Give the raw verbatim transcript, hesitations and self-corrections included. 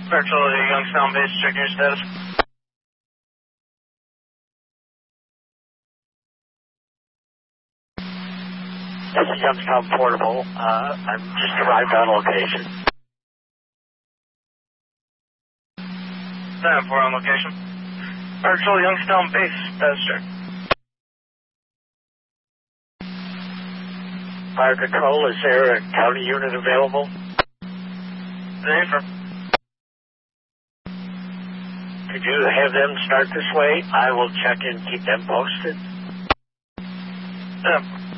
Virtual Youngstown base, check your status. This is Youngstown Portable. Uh, I'm just arrived on location. ten four on location. Virtual Youngstown base, status check. Fire control, is there a county unit available? Affirm. Could you have them start this way? I will check and keep them posted. ten